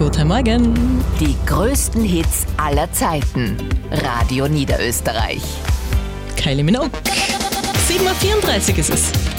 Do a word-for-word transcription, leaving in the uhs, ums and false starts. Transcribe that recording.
Guten Morgen. Die größten Hits aller Zeiten. Radio Niederösterreich. Kylie Minogue. sieben Uhr vierunddreißig ist es.